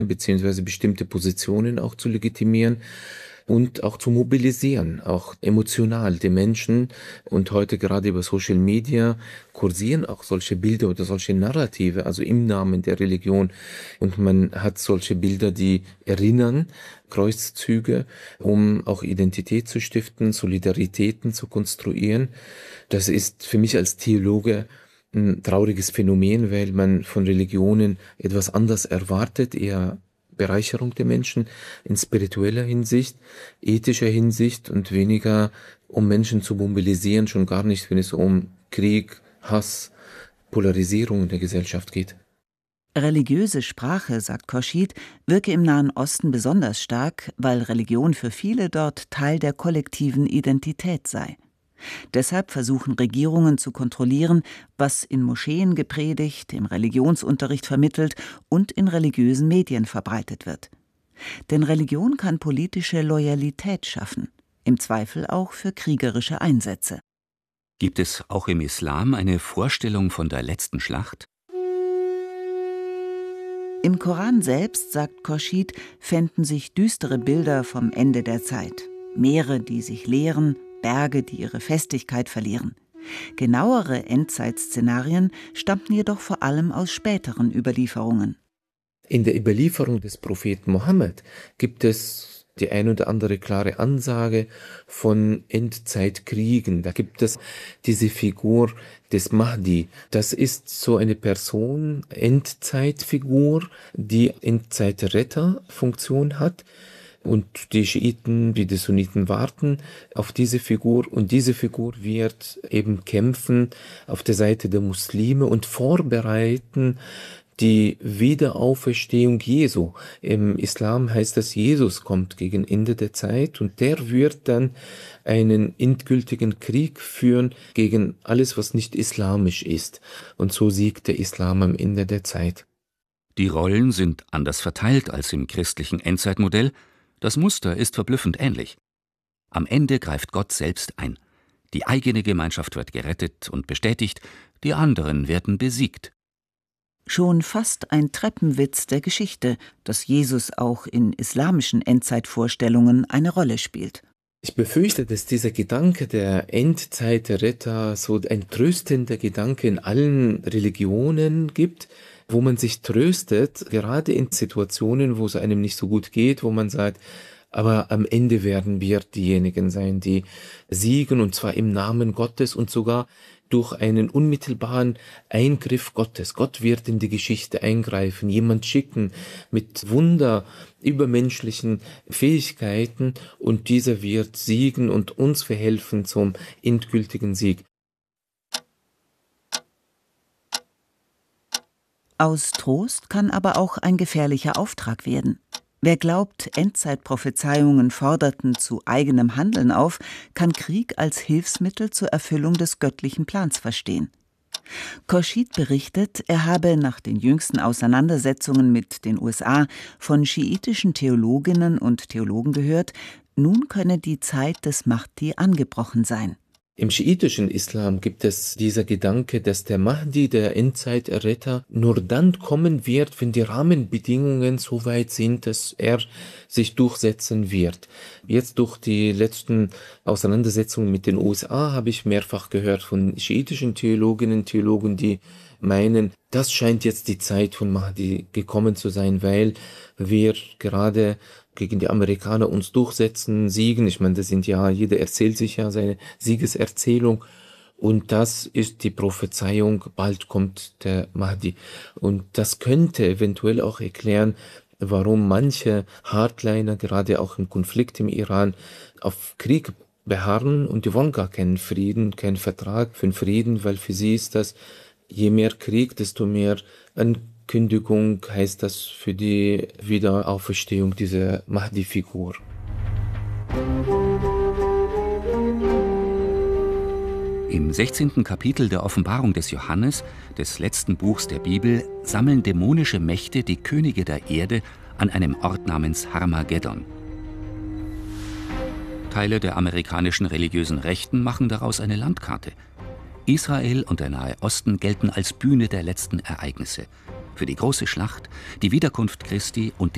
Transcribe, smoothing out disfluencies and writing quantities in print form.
beziehungsweise bestimmte Positionen auch zu legitimieren und auch zu mobilisieren, auch emotional die Menschen. Und heute gerade über Social Media kursieren auch solche Bilder oder solche Narrative, also im Namen der Religion. Und man hat solche Bilder, die erinnern, Kreuzzüge, um auch Identität zu stiften, Solidaritäten zu konstruieren. Das ist für mich als Theologe ein trauriges Phänomen, weil man von Religionen etwas anders erwartet, eher Bereicherung der Menschen in spiritueller Hinsicht, ethischer Hinsicht und weniger um Menschen zu mobilisieren, schon gar nicht, wenn es um Krieg, Hass, Polarisierung in der Gesellschaft geht. Religiöse Sprache, sagt Khorshid, wirke im Nahen Osten besonders stark, weil Religion für viele dort Teil der kollektiven Identität sei. Deshalb versuchen Regierungen zu kontrollieren, was in Moscheen gepredigt, im Religionsunterricht vermittelt und in religiösen Medien verbreitet wird. Denn Religion kann politische Loyalität schaffen, im Zweifel auch für kriegerische Einsätze. Gibt es auch im Islam eine Vorstellung von der letzten Schlacht? Im Koran selbst, sagt Khorshid, fänden sich düstere Bilder vom Ende der Zeit. Meere, die sich leeren, Berge, die ihre Festigkeit verlieren. Genauere Endzeitszenarien stammten jedoch vor allem aus späteren Überlieferungen. In der Überlieferung des Propheten Mohammed gibt es die ein oder andere klare Ansage von Endzeitkriegen. Da gibt es diese Figur des Mahdi. Das ist so eine Person, Endzeitfigur, die Endzeitretterfunktion hat. Und die Schiiten wie die Sunniten warten auf diese Figur. Und diese Figur wird eben kämpfen auf der Seite der Muslime und vorbereiten die Wiederauferstehung Jesu. Im Islam heißt das, Jesus kommt gegen Ende der Zeit und der wird dann einen endgültigen Krieg führen gegen alles, was nicht islamisch ist. Und so siegt der Islam am Ende der Zeit. Die Rollen sind anders verteilt als im christlichen Endzeitmodell. Das Muster ist verblüffend ähnlich. Am Ende greift Gott selbst ein. Die eigene Gemeinschaft wird gerettet und bestätigt, die anderen werden besiegt. Schon fast ein Treppenwitz der Geschichte, dass Jesus auch in islamischen Endzeitvorstellungen eine Rolle spielt. Ich befürchte, dass dieser Gedanke der Endzeitretter so ein tröstender Gedanke in allen Religionen gibt, wo man sich tröstet, gerade in Situationen, wo es einem nicht so gut geht, wo man sagt, aber am Ende werden wir diejenigen sein, die siegen, und zwar im Namen Gottes und sogar durch einen unmittelbaren Eingriff Gottes. Gott wird in die Geschichte eingreifen, jemand schicken mit übermenschlichen Fähigkeiten, und dieser wird siegen und uns verhelfen zum endgültigen Sieg. Aus Trost kann aber auch ein gefährlicher Auftrag werden. Wer glaubt, Endzeitprophezeiungen forderten zu eigenem Handeln auf, kann Krieg als Hilfsmittel zur Erfüllung des göttlichen Plans verstehen. Khorshid berichtet, er habe nach den jüngsten Auseinandersetzungen mit den USA von schiitischen Theologinnen und Theologen gehört, nun könne die Zeit des Mahdi angebrochen sein. Im schiitischen Islam gibt es dieser Gedanke, dass der Mahdi, der Endzeiterretter, nur dann kommen wird, wenn die Rahmenbedingungen so weit sind, dass er sich durchsetzen wird. Jetzt durch die letzten Auseinandersetzungen mit den USA habe ich mehrfach gehört von schiitischen Theologinnen und Theologen, die meinen, das scheint jetzt die Zeit von Mahdi gekommen zu sein, weil wir gerade gegen die Amerikaner uns durchsetzen, siegen. Ich meine, jeder erzählt sich ja seine Siegeserzählung. Und das ist die Prophezeiung, bald kommt der Mahdi. Und das könnte eventuell auch erklären, warum manche Hardliner, gerade auch im Konflikt im Iran, auf Krieg beharren und die wollen gar keinen Frieden, keinen Vertrag für den Frieden, weil für sie ist das, je mehr Krieg, desto mehr Ankündigung heißt das für die Wiederauferstehung dieser Mahdi-Figur. Im 16. Kapitel der Offenbarung des Johannes, des letzten Buchs der Bibel, sammeln dämonische Mächte die Könige der Erde an einem Ort namens Harmageddon. Teile der amerikanischen religiösen Rechten machen daraus eine Landkarte. Israel und der Nahe Osten gelten als Bühne der letzten Ereignisse. Für die große Schlacht, die Wiederkunft Christi und